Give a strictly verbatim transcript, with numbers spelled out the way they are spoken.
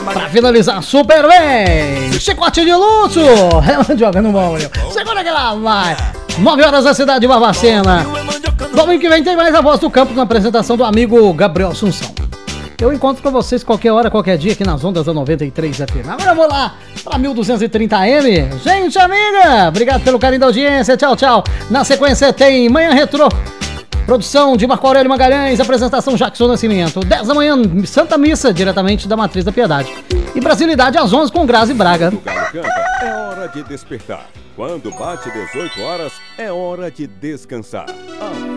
Pra finalizar super bem, chicote de luxo. Ela joga no bom, segura que ela vai. nove horas da cidade de Barbacena. Domingo que vem tem mais a Voz do Campo na apresentação do amigo Gabriel Assunção. Eu encontro com vocês qualquer hora, qualquer dia aqui nas ondas da noventa e três F M. Agora eu vou lá pra mil duzentos e trinta A M. Gente, amiga, obrigado pelo carinho da audiência. Tchau, tchau. Na sequência tem Manhã Retrô. Produção de Marco Aurélio Magalhães, apresentação Jackson Nascimento. dez da manhã, Santa Missa, diretamente da Matriz da Piedade. E Brasilidade às onze com Grazi Braga. O Galo canta, é hora de despertar. Quando bate dezoito horas, é hora de descansar.